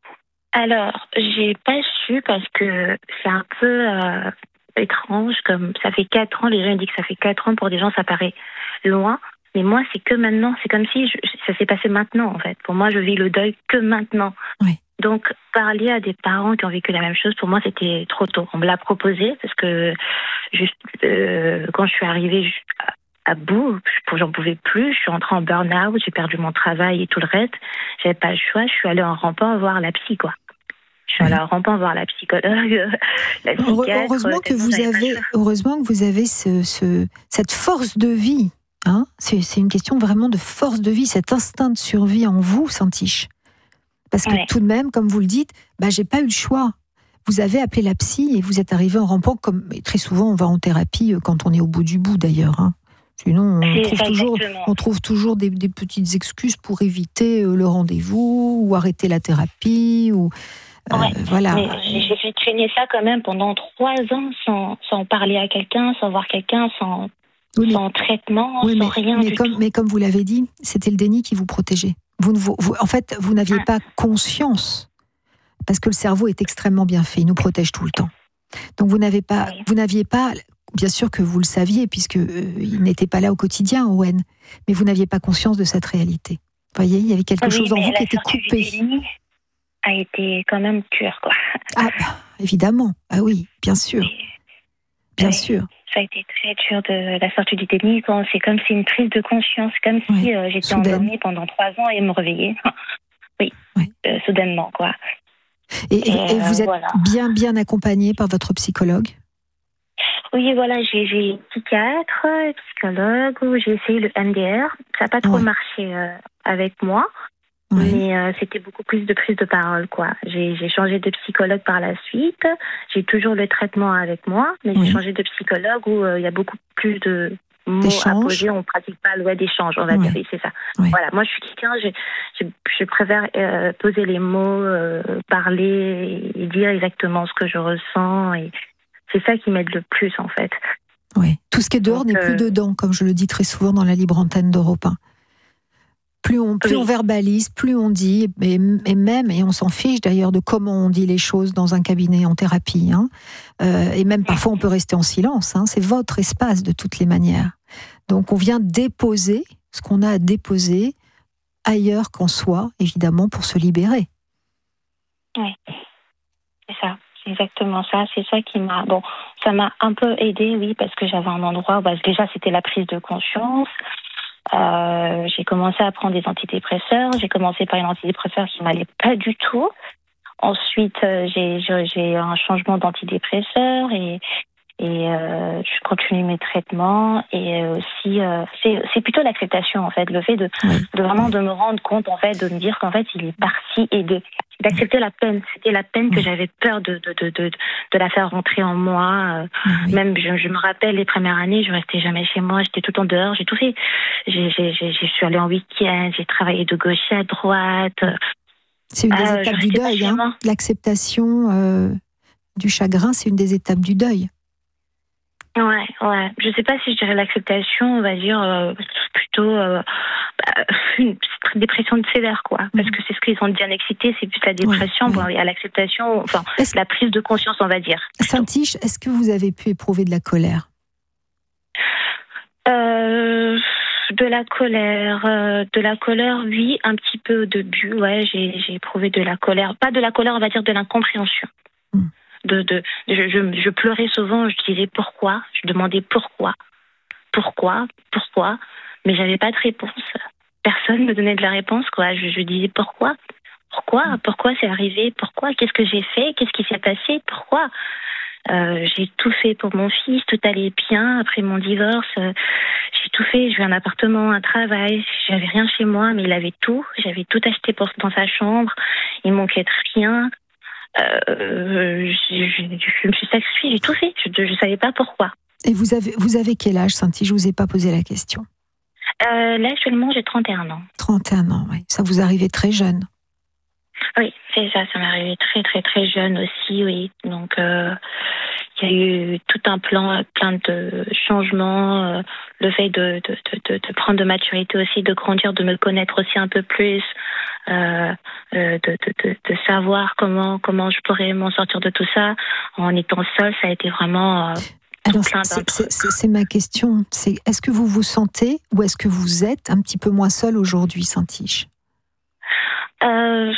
Alors, j'ai pas su parce que c'est un peu euh, étrange, comme ça fait quatre ans, les gens disent que ça fait quatre ans, pour des gens ça paraît loin, mais moi c'est que maintenant, c'est comme si je, ça s'est passé maintenant en fait. Pour moi, je vis le deuil que maintenant. Oui. Donc, parler à des parents qui ont vécu la même chose, pour moi, c'était trop tôt. On me l'a proposé parce que juste euh, quand je suis arrivée à, à bout, j'en pouvais plus. Je suis entrée en burn-out, j'ai perdu mon travail et tout le reste. J'avais pas le choix. Je suis allée en rampant voir la psy, quoi. Je suis allée en rampant voir la psychologue, la psychiatre. Heureusement que vous avez, heureusement que vous avez ce, ce, cette force de vie. Hein, c'est, c'est une question vraiment de force de vie, cet instinct de survie en vous, Santiche. Parce que ouais. tout de même, comme vous le dites, bah, j'ai pas eu le choix. Vous avez appelé la psy et vous êtes arrivé en rampant, comme et très souvent on va en thérapie quand on est au bout du bout d'ailleurs. Hein. Sinon, on trouve, toujours, on trouve toujours des, des petites excuses pour éviter le rendez-vous ou arrêter la thérapie. Ou, euh, ouais. voilà. Mais j'ai fait traîner ça quand même pendant trois ans sans, sans parler à quelqu'un, sans voir quelqu'un, sans, oui, sans mais, traitement, oui, sans mais, rien mais du comme, tout. Mais comme vous l'avez dit, c'était le déni qui vous protégeait. Vous, vous, vous, en fait, vous n'aviez pas conscience, parce que le cerveau est extrêmement bien fait, il nous protège tout le temps. Donc vous n'avez pas, oui. vous n'aviez pas, bien sûr que vous le saviez, puisque euh, il n'était pas là au quotidien, Owen, mais vous n'aviez pas conscience de cette réalité. Vous voyez, il y avait quelque oui, chose en vous qui était coupé. A été quand même dur, quoi. Ah, bah, évidemment, ah oui, bien sûr, bien oui. sûr. Ça a été très dur de la sortie du déni. Quand c'est comme si une prise de conscience, comme si oui. euh, j'étais Soudaine. endormie pendant trois ans et me réveillais. oui, oui. Euh, soudainement, quoi. Et, et, et euh, vous êtes voilà. bien, bien accompagnée par votre psychologue? Oui, voilà, j'ai, j'ai psychiatre, psychologue, j'ai essayé le M D R. Ça n'a pas trop ouais. marché euh, avec moi. Oui. Mais euh, c'était beaucoup plus de prise de parole, quoi. J'ai, j'ai changé de psychologue par la suite. J'ai toujours le traitement avec moi, mais oui. j'ai changé de psychologue où il euh, y a beaucoup plus de mots d'échange. À poser. On ne pratique pas le ouais, d'échange, on va oui. dire. Oui, c'est ça. Oui. Voilà. Moi, je suis quelqu'un, je, je, je préfère euh, poser les mots, euh, parler et dire exactement ce que je ressens. Et c'est ça qui m'aide le plus, en fait. Oui. Tout ce qui est dehors Donc, n'est euh... plus dedans, comme je le dis très souvent dans la libre antenne d'Europe un. Plus on, plus oui. on verbalise, plus on dit, et, et même, et on s'en fiche d'ailleurs de comment on dit les choses dans un cabinet en thérapie, hein. euh, et même parfois on peut rester en silence, hein. C'est votre espace de toutes les manières. Donc on vient déposer ce qu'on a à déposer ailleurs qu'en soi, évidemment, pour se libérer. Oui, c'est ça. C'est exactement ça, c'est ça qui m'a... Bon, ça m'a un peu aidée, oui, parce que j'avais un endroit où bah, déjà c'était la prise de conscience. Euh, j'ai commencé à prendre des antidépresseurs. J'ai commencé par une antidépresseur qui m'allait pas du tout. Ensuite, euh, j'ai, j'ai, j'ai un changement d'antidépresseur et, et euh, je continue mes traitements. Et aussi, euh, c'est, c'est plutôt l'acceptation, en fait, le fait de, oui. de vraiment de me rendre compte, en fait, de me dire qu'en fait, il est parti et de d'accepter la peine. C'était la peine que j'avais peur de de de de, de la faire rentrer en moi. Oui. Même je, je me rappelle les premières années, je restais jamais chez moi, j'étais tout le temps dehors, j'ai tout fait. J'ai j'ai j'ai je suis allée en week-end, j'ai travaillé de gauche à droite. C'est une des euh, étapes du deuil, hein. L'acceptation euh, du chagrin, c'est une des étapes du deuil. Ouais, ouais. Je sais pas si je dirais l'acceptation, on va dire euh, plutôt euh, bah, une dépression de sévère, quoi. Mmh. Parce que c'est ce qu'ils ont diagnostiqué, c'est plus la dépression. Ouais, bon, ouais. Il y a l'acceptation, enfin, est-ce... la prise de conscience, on va dire. Saint-Tiche, est-ce que vous avez pu éprouver de la colère? euh, De la colère, euh, de la colère, oui, un petit peu au début, ouais, j'ai, j'ai éprouvé de la colère. Pas de la colère, on va dire de l'incompréhension. Mmh. De, de, je, je, je pleurais souvent, je disais pourquoi, je demandais pourquoi, pourquoi, pourquoi, mais j'avais pas de réponse. Personne me donnait de la réponse, quoi. Je, je disais pourquoi, pourquoi, pourquoi c'est arrivé, pourquoi, qu'est-ce que j'ai fait, qu'est-ce qui s'est passé, pourquoi. Euh, j'ai tout fait pour mon fils, tout allait bien après mon divorce. Euh, j'ai tout fait, j'ai eu un appartement, un travail, j'avais rien chez moi, mais il avait tout. J'avais tout acheté pour, dans sa chambre, il manquait de rien. Euh, je, je, je me suis sacrifiée, j'ai tout fait, je ne savais pas pourquoi. Et vous avez, vous avez quel âge, Saint-Tiche? Je ne vous ai pas posé la question. Euh, là, actuellement, j'ai trente et un ans. trente et un ans, oui. Ça vous arrivait très jeune. Oui, c'est ça, ça m'est arrivé très, très, très jeune aussi, oui. Donc, il euh, y a eu tout un plan, plein de changements, euh, le fait de, de, de, de, de prendre de maturité aussi, de grandir, de me connaître aussi un peu plus, euh, euh, de, de, de, de savoir comment, comment je pourrais m'en sortir de tout ça. En étant seule, ça a été vraiment... Euh, Alors, c'est, c'est, c'est, c'est ma question. C'est, est-ce que vous vous sentez ou est-ce que vous êtes un petit peu moins seule aujourd'hui, Saint-Tiche? euh,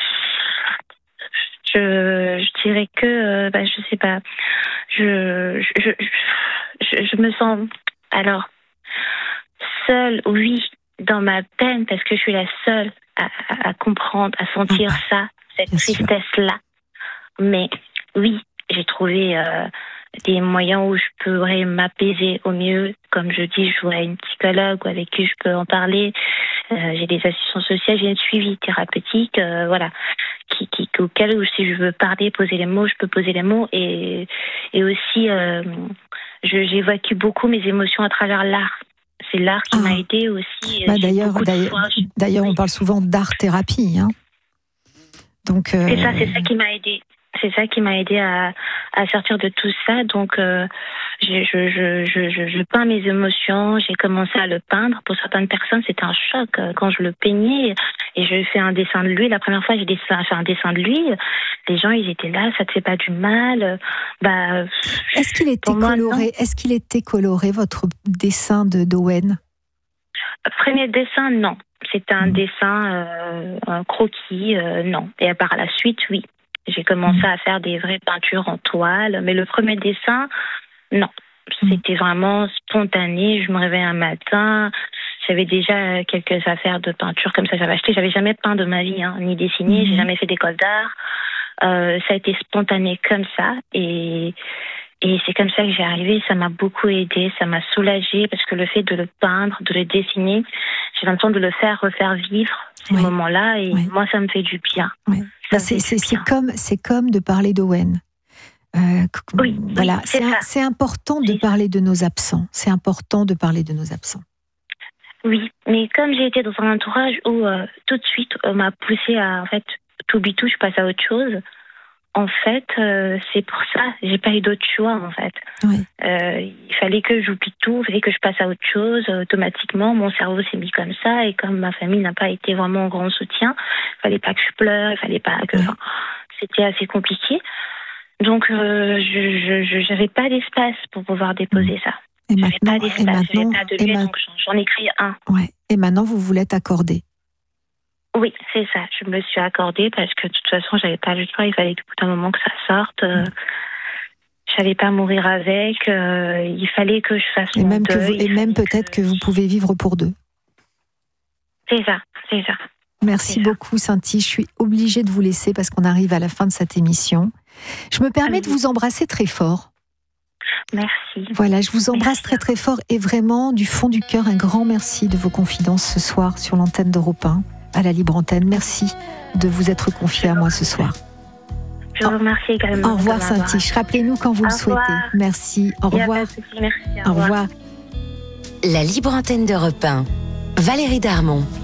je, je dirais que, euh, bah, je sais pas, je, je, je, je me sens, alors, seule, oui, dans ma peine, parce que je suis la seule à, à, à comprendre, à sentir ah, ça, cette tristesse-là. Mais oui, j'ai trouvé... Euh, des moyens où je pourrais m'apaiser au mieux. Comme je dis, je vois une psychologue avec qui je peux en parler. Euh, j'ai des assistants sociaux, j'ai une suivi thérapeutique, euh, voilà, qui, qui, auquel où si je veux parler, poser les mots, je peux poser les mots. Et, et aussi, euh, je, j'évacue beaucoup mes émotions à travers l'art. C'est l'art qui ah. m'a aidée aussi. Bah, d'ailleurs, d'ailleurs, fois, je... d'ailleurs, on parle souvent d'art-thérapie. Hein. Donc, euh... C'est ça, c'est ça qui m'a aidée. c'est ça qui m'a aidé à, à sortir de tout ça. Donc, euh, je, je, je, je, je peins mes émotions. J'ai commencé à le peindre. Pour certaines personnes, c'était un choc quand je le peignais et je fais un dessin de lui. La première fois, j'ai fait un dessin de lui. Les gens, ils étaient là. Ça te fait pas du mal. Bah, est-ce qu'il était coloré moi, Est-ce qu'il était coloré votre dessin de d'Owen? Premier dessin, non. C'était un mmh. dessin, euh, un croquis, euh, non. Et par la suite, oui. J'ai commencé à faire des vraies peintures en toile, mais le premier dessin, non. C'était vraiment spontané. Je me réveillais un matin, j'avais déjà quelques affaires de peinture comme ça, j'avais acheté. J'avais jamais peint de ma vie, hein, ni dessiné. J'ai jamais fait d'école d'art. Euh, ça a été spontané comme ça, et et c'est comme ça que j'ai arrivé. Ça m'a beaucoup aidé, ça m'a soulagée, parce que le fait de le peindre, de le dessiner, j'ai l'impression de le faire refaire vivre ces oui. moments-là, et oui. moi, ça me fait du bien. Oui. Bah, c'est, c'est, c'est, comme, c'est comme de parler d'Owen. Euh, oui, voilà, oui, c'est, c'est, c'est important de parler de nos absents. C'est important de parler de nos absents. Oui, mais comme j'ai été dans un entourage où euh, tout de suite on m'a poussé à, en fait, tout bitou, je passe à autre chose. En fait, euh, c'est pour ça, j'ai pas eu d'autre choix, en fait. Oui. Euh, il fallait que j'oublie tout, il fallait que je passe à autre chose. Automatiquement, mon cerveau s'est mis comme ça, et comme ma famille n'a pas été vraiment en grand soutien, il fallait pas que je pleure, il fallait pas que... Oui. Enfin, c'était assez compliqué. Donc, euh, je, je, j'avais pas d'espace pour pouvoir déposer ça. Et j'avais maintenant, pas d'espace, et maintenant, j'avais pas de lieu, ma... donc j'en ai créé un. Ouais. Et maintenant, vous vous l'êtes accordé. Oui, c'est ça. Je me le suis accordé parce que de toute façon, j'avais pas le choix. Il fallait tout un moment que ça sorte. Euh, j'allais pas mourir avec. Euh, il fallait que je fasse et mon même deuil. Que vous, et même peut-être que... que vous pouvez vivre pour deux. C'est ça, c'est ça. Merci c'est beaucoup, Cinti. Je suis obligée de vous laisser parce qu'on arrive à la fin de cette émission. Je me permets oui. de vous embrasser très fort. Merci. Voilà, je vous embrasse merci. très très fort, et vraiment du fond du cœur, un grand merci de vos confidences ce soir sur l'antenne d'Europe un. À la libre antenne. Merci de vous être confié à moi ce soir. Je vous remercie également. Au revoir, Cinti. Rappelez-nous quand vous au le souhaitez. Revoir. Merci. Au revoir. Merci. Au revoir. La libre antenne d'Europe un. Valérie Darmon.